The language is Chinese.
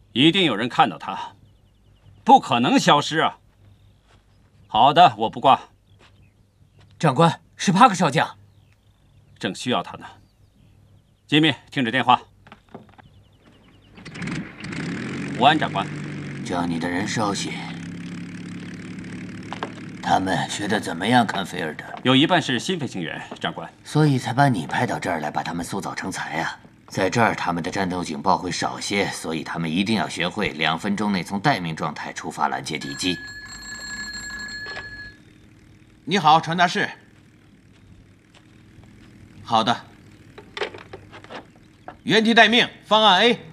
一定有人看到他，不可能消失啊！好的，我不挂。 长官，是帕克少将， 正需要他呢。吉米，听着电话。午安，长官。 叫你的人稍息。他们学得怎么样？坎菲尔德有一半是新飞行员，长官。 所以才把你派到这儿来，把他们塑造成才啊。 在这儿，他们的战斗警报会少些，所以他们一定要学会2分钟内从待命状态出发拦截敌机。 你好，传达室。好的。原地待命，方案 A。